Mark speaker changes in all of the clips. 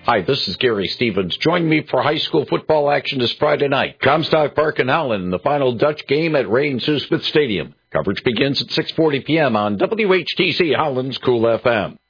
Speaker 1: Hi, this is Gary Stevens. Join me for high school football action this Friday night. Comstock Park in Holland in the final Dutch game at Ray and Sue Smith Stadium. Coverage begins at 6:40 p.m. on WHTC Holland's Cool FM.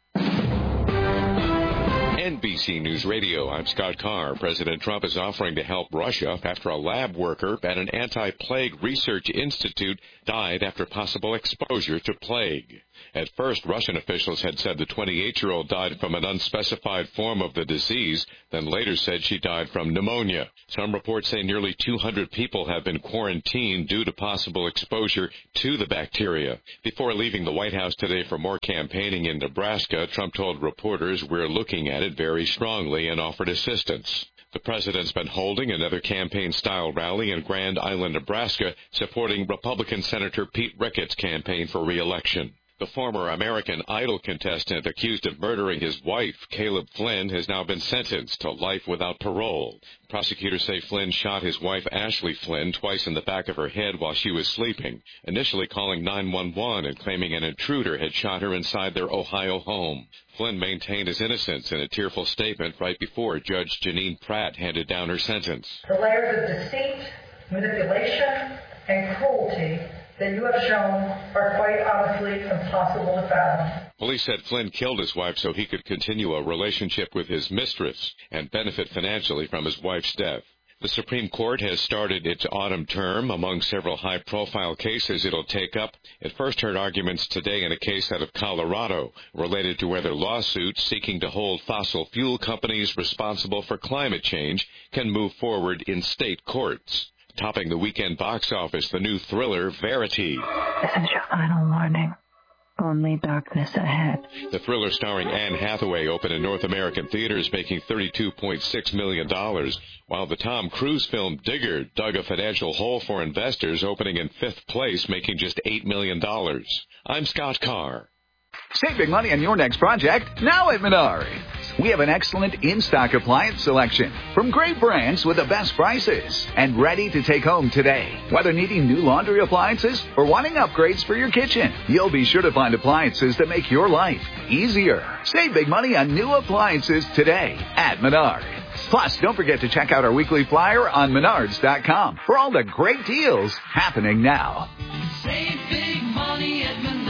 Speaker 2: NBC News Radio, I'm Scott Carr. President Trump is offering to help Russia after a lab worker at an anti-plague research institute died after possible exposure to plague. At first, Russian officials had said the 28-year-old died from an unspecified form of the disease, then later said she died from pneumonia. Some reports say nearly 200 people have been quarantined due to possible exposure to the bacteria. Before leaving the White House today for more campaigning in Nebraska, Trump told reporters, "We're looking at it very strongly," and offered assistance. The president's been holding another campaign-style rally in Grand Island, Nebraska, supporting Republican Senator Pete Ricketts' campaign for re-election. The former American Idol contestant accused of murdering his wife, Caleb Flynn, has now been sentenced to life without parole. Prosecutors say Flynn shot his wife, Ashley Flynn, twice in the back of her head while she was sleeping, initially calling 911 and claiming an intruder had shot her inside their Ohio home. Flynn maintained his innocence in a tearful statement right before Judge Janine Pratt handed down her sentence.
Speaker 3: The layers of deceit, manipulation, and cruelty that you have shown are quite honestly impossible to fathom.
Speaker 2: Police said Flynn killed his wife so he could continue a relationship with his mistress and benefit financially from his wife's death. The Supreme Court has started its autumn term. Among several high-profile cases it'll take up, it first heard arguments today in a case out of Colorado related to whether lawsuits seeking to hold fossil fuel companies responsible for climate change can move forward in state courts. Topping the weekend box office, the new thriller Verity.
Speaker 4: This is your final warning. Only darkness ahead.
Speaker 2: The thriller starring Anne Hathaway opened in North American theaters, making $32.6 million, while the Tom Cruise film Digger dug a financial hole for investors, opening in fifth place, making just $8 million. I'm Scott Carr.
Speaker 5: Save big money on your next project now at Menards. We have an excellent in-stock appliance selection from great brands with the best prices and ready to take home today. Whether needing new laundry appliances or wanting upgrades for your kitchen, you'll be sure to find appliances that make your life easier. Save big money on new appliances today at Menards. Plus, don't forget to check out our weekly flyer on Menards.com for all the great deals happening now.
Speaker 6: Save big money at Menards.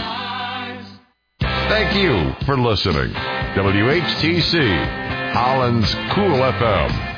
Speaker 7: Thank you for listening. WHTC, Holland's Cool FM.